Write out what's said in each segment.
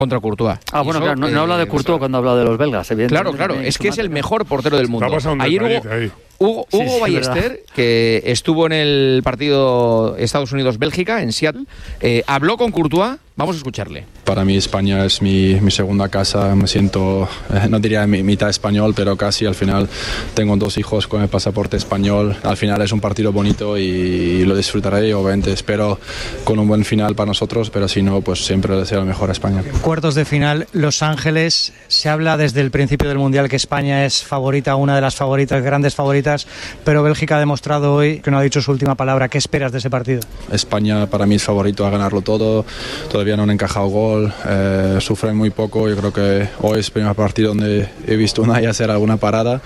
contra Courtois. Bueno, claro, no habla de Courtois cuando habla de los belgas, evidentemente. Claro, es que es el mejor portero del mundo. Ayer Hugo Ballester, que estuvo en el partido Estados Unidos-Bélgica, en Seattle, habló con Courtois. Vamos a escucharle. Para mí España es mi segunda casa, me siento, no diría mitad español, pero casi. Al final tengo 2 hijos con el pasaporte español. Al final es un partido bonito y lo disfrutaré y obviamente espero con un buen final para nosotros, pero si no, pues siempre le deseo lo mejor a España. Cuartos de final, Los Ángeles. Se habla desde el principio del Mundial que España es favorita, una de las favoritas, grandes favoritas, pero Bélgica ha demostrado hoy que no ha dicho su última palabra. ¿Qué esperas de ese partido? España para mí es favorito a ganarlo todo. Todavía no han encajado gol, sufren muy poco. Yo creo que hoy es el primer partido donde he visto Unai hacer alguna parada,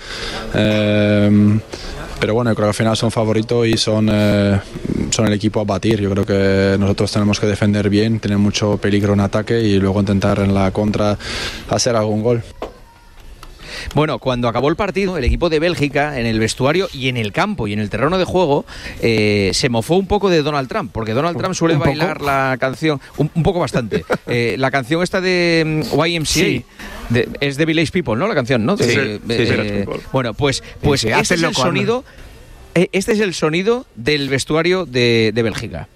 pero bueno, yo creo que al final son favoritos y son el equipo a batir. Yo creo que nosotros tenemos que defender bien, tener mucho peligro en ataque y luego intentar en la contra hacer algún gol. Bueno, cuando acabó el partido, el equipo de Bélgica, en el vestuario y en el campo y en el terreno de juego, se mofó un poco de Donald Trump, porque Donald Trump suele bailar la canción, un poco bastante, la canción esta de YMCA, sí. Es de Village People, ¿no? La canción, ¿no? Sí. Bueno, pues este es el sonido, este es el sonido del vestuario de Bélgica.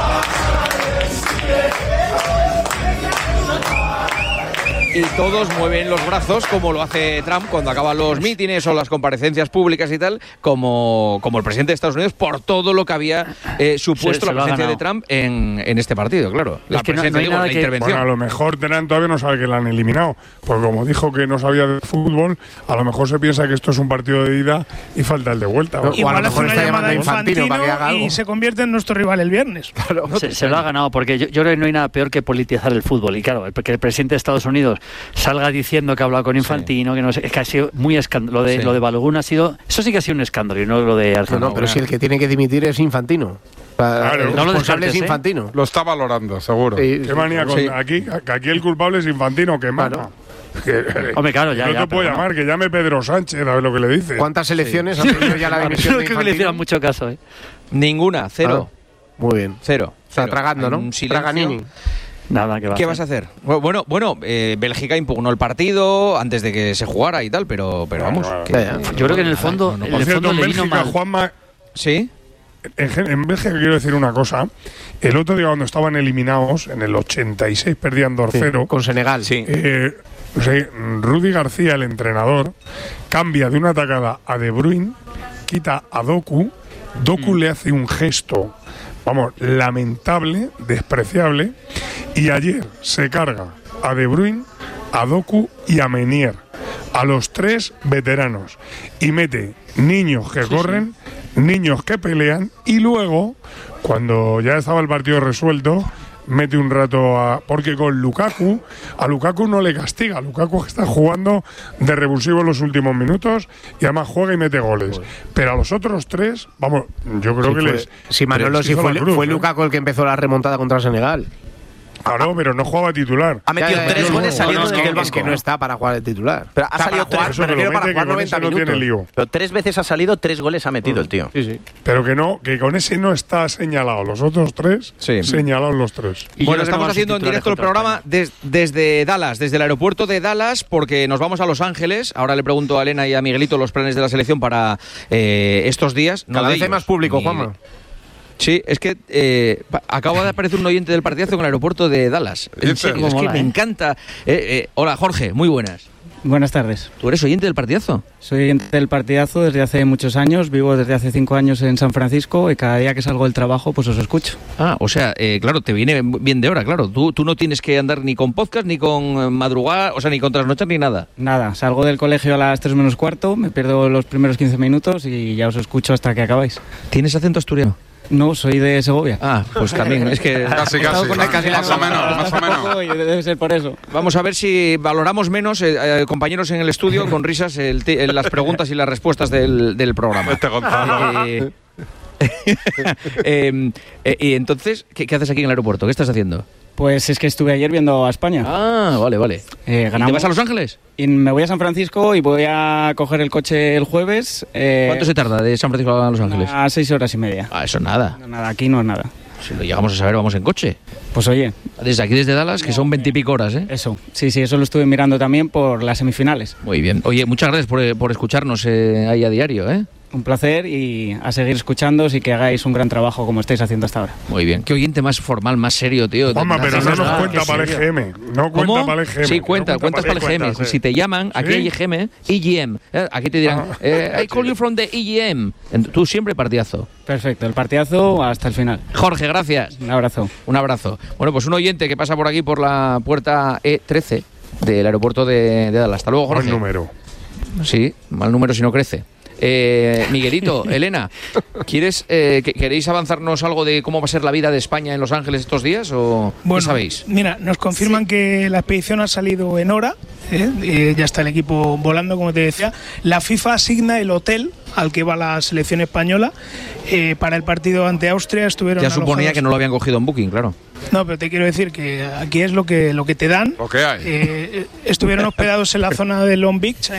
Y todos mueven los brazos como lo hace Trump cuando acaban los mítines o las comparecencias públicas y tal, como el presidente de Estados Unidos, por todo lo que había supuesto la presencia de Trump en este partido, claro. La presencia, digo, la intervención. Bueno, a lo mejor Trump todavía no sabe que la han eliminado, porque como dijo que no sabía de fútbol, a lo mejor se piensa que esto es un partido de ida y falta el de vuelta. O a lo mejor está llamando a Infantino para que haga algo. Y se convierte en nuestro rival el viernes. Claro, se lo ha ganado, porque yo creo que no hay nada peor que politizar el fútbol. Y claro, que el presidente de Estados Unidos salga diciendo que ha hablado con Infantino, que no sé, es que ha sido muy escándalo. Lo de Balogun ha sido, eso sí que ha sido un escándalo y no lo de Arsenal. No, pero si el que tiene que dimitir es Infantino. Claro, el responsable es Infantino. Lo está valorando, seguro. Sí, qué manía con aquí el culpable es Infantino, que mata. Hombre, claro, ya. No te puedo llamar, que llame Pedro Sánchez a ver lo que le dice. ¿Cuántas elecciones ha tenido ya la dimisión de Infantino? Creo que le hicieron mucho caso, Ninguna, 0. Muy bien. 0. Está tragando, ¿no? Traganini. Nada, ¿qué vas a hacer? Bueno, Bélgica impugnó el partido antes de que se jugara y tal, pero vamos. Yo creo que en el fondo, le vino mal. Juanma, ¿sí? En Bélgica quiero decir una cosa. El otro día cuando estaban eliminados, en el 86 perdían 2-0. Con Senegal. Sí. Rudi García, el entrenador, cambia de una atacada a De Bruyne, quita a Doku. Doku le hace un gesto, lamentable, despreciable, y ayer se carga a De Bruyne, a Doku y a Meunier, a los 3 veteranos, y mete niños que corren, niños que pelean, y luego, cuando ya estaba el partido resuelto, mete un rato porque con Lukaku, a Lukaku no le castiga. Lukaku está jugando de revulsivo en los últimos minutos y además juega y mete goles. Pero a los otros 3, yo creo que les... Sí, Manolo, sí fue Lukaku el que empezó la remontada contra Senegal. Claro, pero no jugaba titular. Ha metido 3 goles saliendo del banco. Es que no está para jugar de titular. Pero ha salido 3, me refiero para jugar 90 minutos. No tiene lío. Pero 3 veces ha salido, 3 goles ha metido el tío. Sí. Pero que con ese no está señalado. Los otros 3, señalados los 3. Bueno, estamos haciendo en directo el programa desde Dallas, desde el aeropuerto de Dallas, porque nos vamos a Los Ángeles. Ahora le pregunto a Elena y a Miguelito los planes de la selección para estos días. Cada vez hay más público, Juanma. Sí, es que acaba de aparecer un oyente del partidazo en el aeropuerto de Dallas. En serio, es que me encanta. Hola, Jorge, muy buenas. Buenas tardes. ¿Tú eres oyente del partidazo? Soy oyente del partidazo desde hace muchos años, vivo desde hace 5 años en San Francisco y cada día que salgo del trabajo pues os escucho. O sea, claro, te viene bien de hora, claro. Tú no tienes que andar ni con podcast, ni con madrugada, o sea, ni con trasnochar, ni nada. Nada, salgo del colegio a las 3 menos cuarto, me pierdo los primeros 15 minutos y ya os escucho hasta que acabáis. ¿Tienes acento asturiano? No, soy de Segovia. Pues también, es que... Casi, más o menos. Debe ser por eso. Vamos a ver si valoramos menos, compañeros en el estudio, con risas, las preguntas y las respuestas del programa. Y entonces, ¿qué haces aquí en el aeropuerto? ¿Qué estás haciendo? Pues es que estuve ayer viendo a España. Vale. ¿Y te vas a Los Ángeles? Y me voy a San Francisco y voy a coger el coche el jueves. ¿Cuánto se tarda de San Francisco a Los Ángeles? A 6 horas y media. Eso nada. No, nada, aquí no es nada. Si lo llegamos a saber, vamos en coche. Pues oye. Desde aquí, desde Dallas, que son 20 y pico horas, ¿eh? Eso, sí, eso lo estuve mirando también por las semifinales. Muy bien. Oye, muchas gracias por escucharnos ahí a diario, ¿eh? Un placer y a seguir escuchándoos y que hagáis un gran trabajo como estáis haciendo hasta ahora. Muy bien. Qué oyente más formal, más serio, tío. Juanma, pero no nos cuenta para el EGM. No cuenta para el EGM. Sí, cuentas para el EGM. Si te llaman, aquí hay EGM. Aquí te dirán, I call you from the EGM. Tú siempre partidazo. Perfecto, el partidazo hasta el final. Jorge, gracias. Un abrazo. Un abrazo. Bueno, pues un oyente que pasa por aquí por la puerta E13 del aeropuerto de Dallas. Hasta luego, Jorge. Mal número. Sí, mal número si no crece. Miguelito, Elena, ¿queréis avanzarnos algo de cómo va a ser la vida de España en Los Ángeles estos días o qué sabéis? Mira, nos confirman que la expedición ha salido en hora, ya está el equipo volando, como te decía. La FIFA asigna el hotel al que va la selección española para el partido ante Austria. Estuvieron ya suponía que no lo habían cogido en Booking, claro. No, pero te quiero decir que aquí es lo que te dan. Lo que hay. Estuvieron hospedados en la zona de Long Beach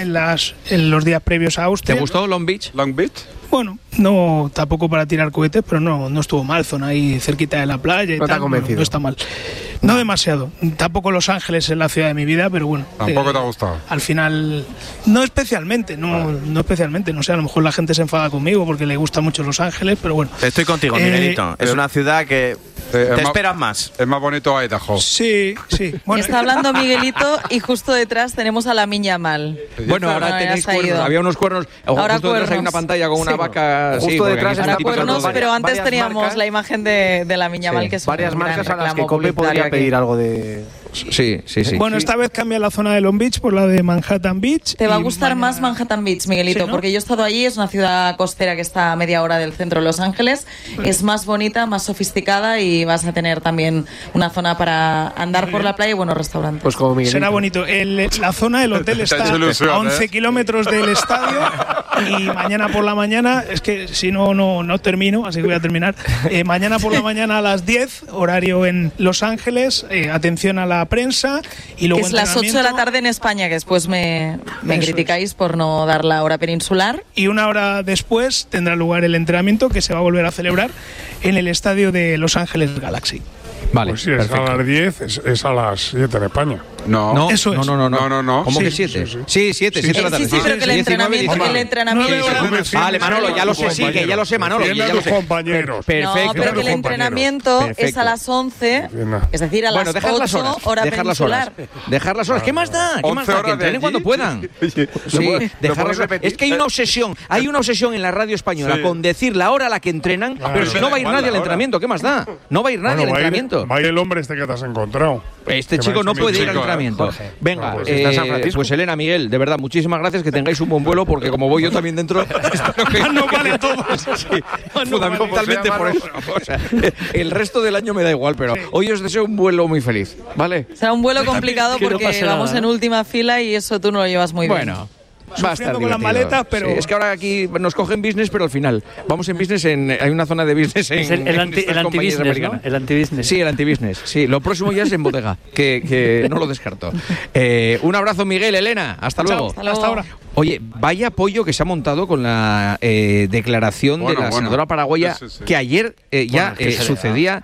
en los días previos a Austria. ¿Te gustó Long Beach? Long Beach. Bueno, no tampoco para tirar cohetes, pero no estuvo mal, zona ahí cerquita de la playa y tal. No está mal. No demasiado. Tampoco Los Ángeles es la ciudad de mi vida, pero bueno. Tampoco te ha gustado. Al final, no especialmente, no especialmente. No sé, a lo mejor la gente se enfada conmigo porque le gusta mucho Los Ángeles, pero bueno. Estoy contigo, Miguelito. Es una ciudad que te esperas más. Es más bonito Idaho. Sí. Bueno, está hablando Miguelito y justo detrás tenemos a la Miña Mal. Bueno, ahora tenéis cuernos. Había unos cuernos. Ahora justo detrás hay una pantalla con una vaca. Justo detrás ahora cuernos, pero antes teníamos la imagen de la Miña Mal, que es varias marcas a las que Cope podría pedir algo de... Sí. Bueno, esta vez cambia la zona de Long Beach por la de Manhattan Beach. Te va a gustar más Manhattan Beach, Miguelito, ¿sí, no? Porque yo he estado allí, es una ciudad costera que está a media hora del centro de Los Ángeles. Es más bonita, más sofisticada y vas a tener también una zona para andar por la playa y buenos restaurantes. Pues como Miguelito. Será bonito. La zona del hotel está a 11 kilómetros del estadio y mañana por la mañana, es que si no termino, así que voy a terminar. Mañana por la mañana a las 10, horario en Los Ángeles, atención a la prensa y luego es las 8 de la tarde en España, que después me criticáis por no dar la hora peninsular. Y una hora después tendrá lugar el entrenamiento que se va a volver a celebrar en el estadio de Los Ángeles Galaxy. Vale, pues si es a las 10, es a las 7 en España. No, eso es. No. ¿Cómo que 7? Sí, 7 de la tarde. Sí, pero que el entrenamiento. Vale, Manolo, ya lo sé, ya lo sé, Manolo. Ya lo sé. Compañeros. Perfecto. No, pero que el entrenamiento es a las 11, es decir, a las 8, hora peninsular. Dejar las horas. ¿Qué más da? Que entrenen cuando puedan. Sí, es que hay una obsesión en la radio española con decir la hora a la que entrenan, pero si no va a ir nadie al entrenamiento, ¿qué más da? No va a ir nadie al entrenamiento. Va a ir el hombre que te has encontrado. Este chico no puede ir al entrenamiento. Venga, pues Elena, Miguel, de verdad, muchísimas gracias, que tengáis un buen vuelo, porque como voy yo también dentro, espero que no vale todo. Fundamentalmente por eso. O sea, el resto del año me da igual, pero hoy os deseo un vuelo muy feliz, ¿vale? Será un vuelo complicado porque vamos en última fila y eso tú no lo llevas muy bien. Bueno. Va a estar con las maletas, pero... Sí, es que ahora aquí nos cogen business, pero al final vamos en business, hay una zona de business en el anti-business, ¿no? El anti-business. Sí, el anti-business. Sí, lo próximo ya es en bodega, que no lo descarto. Un abrazo, Miguel, Elena. Hasta luego. Hasta ahora. Oye, vaya apoyo que se ha montado con la declaración de la senadora paraguaya, que ayer sucedía.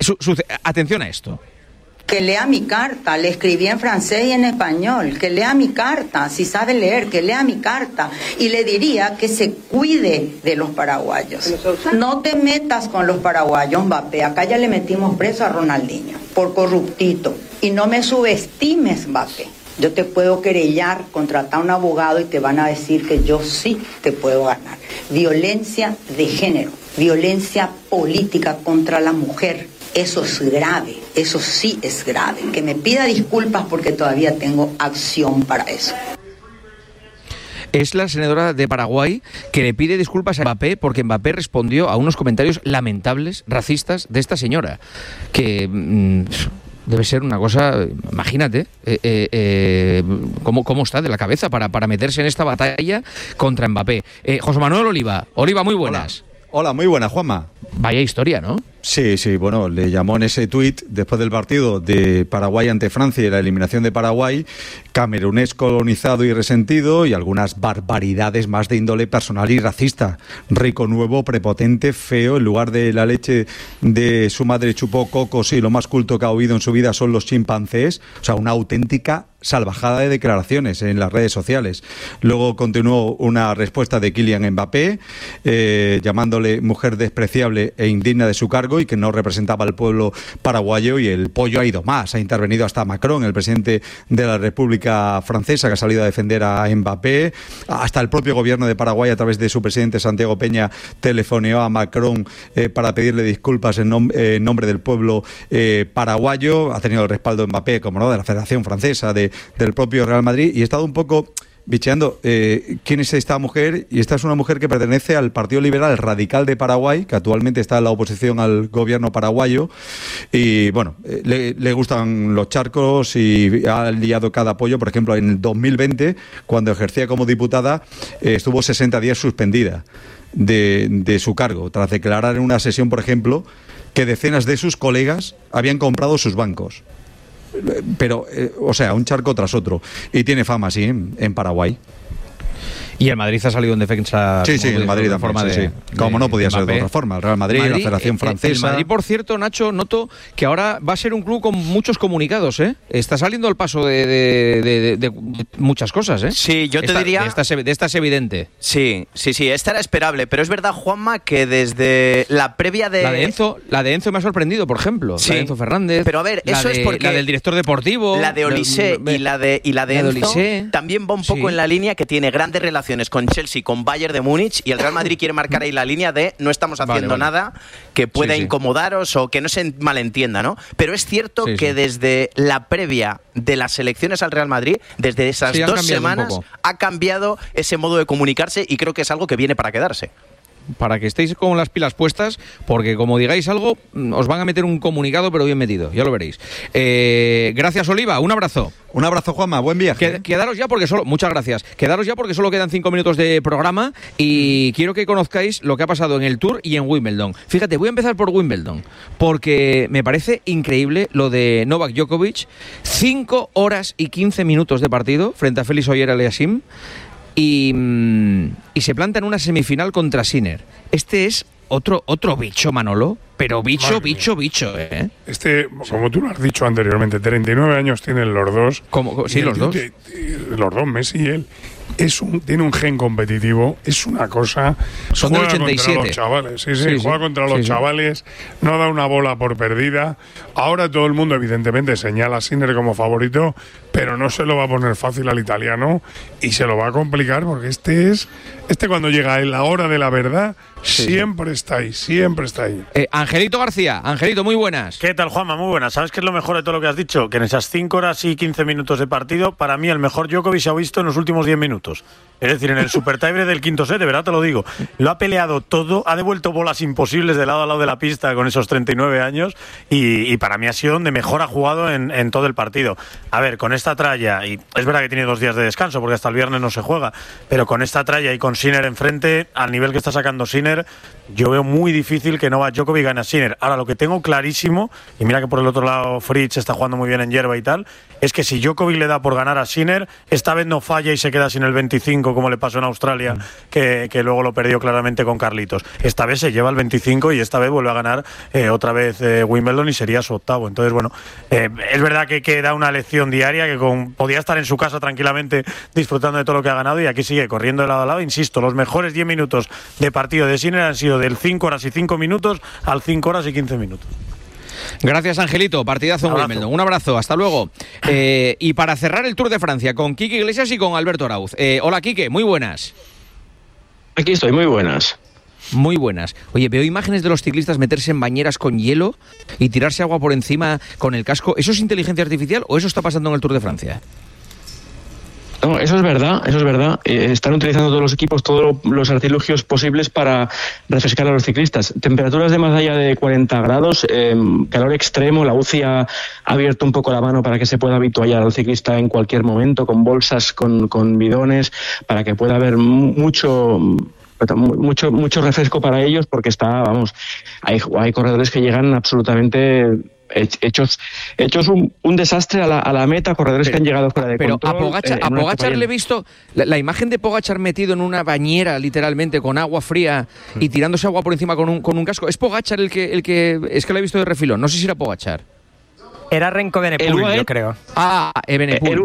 Atención a esto. Que lea mi carta, le escribí en francés y en español, que lea mi carta, si sabe leer, que lea mi carta, y le diría que se cuide de los paraguayos. No te metas con los paraguayos, Mbappé, acá ya le metimos preso a Ronaldinho, por corruptito, y no me subestimes, Mbappé. Yo te puedo querellar, contratar a un abogado y te van a decir que yo sí te puedo ganar. Violencia de género, violencia política contra la mujer. Eso es grave, eso sí es grave. Que me pida disculpas porque todavía tengo acción para eso. Es la senadora de Paraguay que le pide disculpas a Mbappé porque Mbappé respondió a unos comentarios lamentables, racistas, de esta señora. Que debe ser una cosa, imagínate, cómo está de la cabeza para meterse en esta batalla contra Mbappé. José Manuel Oliva, muy buenas. Hola, muy buenas, Juanma. Vaya historia, ¿no? Sí, bueno, le llamó en ese tuit, después del partido de Paraguay ante Francia y la eliminación de Paraguay, camerunés colonizado y resentido, y algunas barbaridades más de índole personal y racista. Rico nuevo, prepotente, feo, en lugar de la leche de su madre chupó cocos y lo más culto que ha oído en su vida son los chimpancés. O sea, una auténtica salvajada de declaraciones en las redes sociales. Luego continuó una respuesta de Kylian Mbappé, llamándole mujer despreciable e indigna de su cargo y que no representaba al pueblo paraguayo, y el pollo ha ido más. Ha intervenido hasta Macron, el presidente de la República Francesa, que ha salido a defender a Mbappé. Hasta el propio gobierno de Paraguay, a través de su presidente Santiago Peña, telefoneó a Macron para pedirle disculpas en nombre del pueblo paraguayo. Ha tenido el respaldo de Mbappé, como no, de la Federación Francesa, del propio Real Madrid, y he estado un poco bicheando quién es esta mujer, y esta es una mujer que pertenece al Partido Liberal Radical de Paraguay, que actualmente está en la oposición al gobierno paraguayo, y bueno, le gustan los charcos y ha liado cada apoyo. Por ejemplo, en el 2020, cuando ejercía como diputada, estuvo 60 días suspendida de su cargo, tras declarar en una sesión, por ejemplo, que decenas de sus colegas habían comprado sus bancos. Pero, o sea, un charco tras otro. Y tiene fama, sí, en Paraguay. Y el Madrid ha salido en defensa. Sí, el Madrid de forma de como no podía ser de otra forma. El Real Madrid, la Federación Francesa. El Madrid, por cierto, Nacho, noto que ahora va a ser un club con muchos comunicados, ¿eh? Está saliendo al paso de muchas cosas, ¿eh? Sí, yo te diría. De esta es evidente. Sí, esta era esperable, pero es verdad, Juanma, que desde la previa de. La de Enzo me ha sorprendido, por ejemplo. Sí. La de Enzo Fernández. Pero a ver, eso es porque. La del director deportivo. La de Olise y la de Enzo también va un poco en la línea que tiene grandes relaciones con Chelsea, con Bayern de Múnich, y el Real Madrid quiere marcar ahí la línea de no estamos haciendo nada que pueda incomodaros o que no se malentienda, ¿no? Pero es cierto que desde la previa de las elecciones al Real Madrid, desde esas 2 semanas, ha cambiado ese modo de comunicarse, y creo que es algo que viene para quedarse. Para que estéis con las pilas puestas, porque como digáis algo, os van a meter un comunicado, pero bien metido, ya lo veréis. Gracias, Oliva, un abrazo. Un abrazo, Juanma, buen viaje. Quedaros ya porque muchas gracias. Quedaros ya porque solo quedan 5 minutos de programa, y quiero que conozcáis lo que ha pasado en el Tour y en Wimbledon. Fíjate, voy a empezar por Wimbledon, porque me parece increíble lo de Novak Djokovic. 5 horas y 15 minutos de partido frente a Félix Auger-Aliassime. Y se planta en una semifinal contra Sinner. Este es otro bicho, Manolo, pero bicho, ¿eh? Como tú lo has dicho anteriormente, 39 años tienen los dos. Sí, los dos. Los dos, Messi y él. Tiene un gen competitivo, es una cosa. Son del 87. Contra los chavales, juega contra los chavales, no da una bola por perdida. Ahora todo el mundo, evidentemente, señala a Sinner como favorito, pero no se lo va a poner fácil al italiano, y se lo va a complicar, porque cuando llega en la hora de la verdad, siempre está ahí. Angelito García, Angelito, muy buenas. ¿Qué tal, Juanma? Muy buenas. ¿Sabes qué es lo mejor de todo lo que has dicho? Que en esas 5 horas y 15 minutos de partido, para mí el mejor Djokovic se ha visto en los últimos 10 minutos. Es decir, en el super tiebreak del quinto set, de verdad te lo digo, lo ha peleado todo, ha devuelto bolas imposibles de lado a lado de la pista con esos 39 años, y para mí ha sido donde mejor ha jugado en todo el partido. A ver, con esta tralla, y es verdad que tiene 2 días de descanso porque hasta el viernes no se juega, pero con esta tralla y con Sinner enfrente, al nivel que está sacando Sinner, yo veo muy difícil que Novak Djokovic gane a Sinner. Ahora, lo que tengo clarísimo, y mira que por el otro lado Fritz está jugando muy bien en hierba y tal, es que si Djokovic le da por ganar a Sinner, esta vez no falla y se queda sin el 25 como le pasó en Australia, que luego lo perdió claramente con Carlitos. Esta vez se lleva el 25 y esta vez vuelve a ganar otra vez Wimbledon, y sería su octavo. Entonces, bueno, es verdad que da una lección diaria, que podía estar en su casa tranquilamente disfrutando de todo lo que ha ganado, y aquí sigue corriendo de lado a lado. Insisto, los mejores 10 minutos de partido de Sinner han sido del 5 horas y 5 minutos al 5 horas y 15 minutos. Gracias, Angelito. Partidazo en Wimbledon. Un abrazo, hasta luego. Y para cerrar el Tour de Francia, con Quique Iglesias y con Alberto Arauz. Hola, Quique, muy buenas. Aquí estoy, muy buenas. Muy buenas. Oye, veo imágenes de los ciclistas meterse en bañeras con hielo y tirarse agua por encima con el casco. ¿Eso es inteligencia artificial o eso está pasando en el Tour de Francia? No, eso es verdad. Están utilizando todos los equipos, todos los artilugios posibles para refrescar a los ciclistas. Temperaturas de más allá de 40 grados, calor extremo. La UCI ha abierto un poco la mano para que se pueda habituallar al ciclista en cualquier momento, con bolsas, con bidones, para que pueda haber mucho mucho refresco para ellos, porque hay corredores que llegan absolutamente hechos un desastre a la meta, corredores que han llegado fuera de control. Pero a Pogačar le he visto la imagen de Pogačar metido en una bañera, literalmente, con agua fría y tirándose agua por encima con un casco. ¿Es Pogačar el que es que lo he visto de refilón? No sé si era Pogačar. Era Renko de Nepal, yo creo. Evenepoel.